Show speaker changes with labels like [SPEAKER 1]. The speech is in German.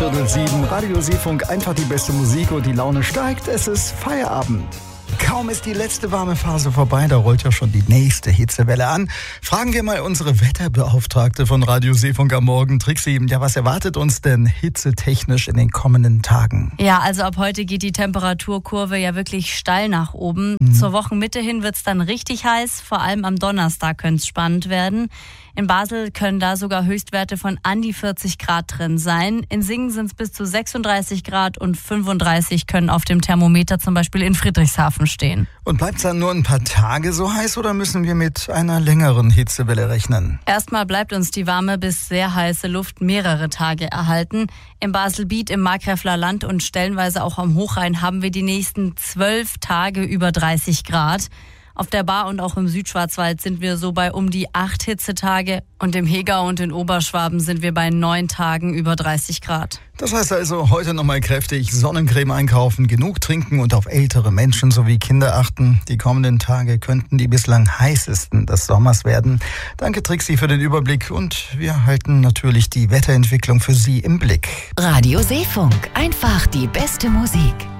[SPEAKER 1] 6:15. Radio Seefunk, einfach die beste Musik und die Laune steigt. Es ist Feierabend. Kaum ist die letzte warme Phase vorbei, da rollt ja schon die nächste Hitzewelle an. Fragen wir mal unsere Wetterbeauftragte von Radio Seefunk am Morgen, Trixi. Ja, was erwartet uns denn hitzetechnisch in den kommenden Tagen?
[SPEAKER 2] Ja, also ab heute geht die Temperaturkurve ja wirklich steil nach oben. Zur Wochenmitte hin wird's dann richtig heiß, vor allem am Donnerstag könnte es spannend werden. In Basel können da sogar Höchstwerte von an die 40 Grad drin sein. In Singen sind es bis zu 36 Grad und 35 können auf dem Thermometer zum Beispiel in Friedrichshafen stehen.
[SPEAKER 1] Und bleibt es dann nur ein paar Tage so heiß oder müssen wir mit einer längeren Hitzewelle rechnen?
[SPEAKER 2] Erstmal bleibt uns die warme bis sehr heiße Luft mehrere Tage erhalten. Im Baselbiet, im Markgräfler Land und stellenweise auch am Hochrhein haben wir die nächsten 12 Tage über 30 Grad. Auf der Bar und auch im Südschwarzwald sind wir so bei um die 8 Hitzetage und im Hegau und in Oberschwaben sind wir bei 9 Tagen über 30 Grad.
[SPEAKER 1] Das heißt also, heute nochmal kräftig Sonnencreme einkaufen, genug trinken und auf ältere Menschen sowie Kinder achten. Die kommenden Tage könnten die bislang heißesten des Sommers werden. Danke Trixi für den Überblick und wir halten natürlich die Wetterentwicklung für Sie im Blick.
[SPEAKER 3] Radio Seefunk, einfach die beste Musik.